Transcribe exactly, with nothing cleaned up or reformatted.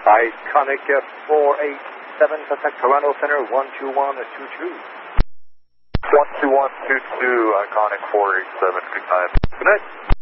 Iconic four eight seven, contact Toronto Center one two one two two. one two one two two, Iconic four eight seven, good night. Good night.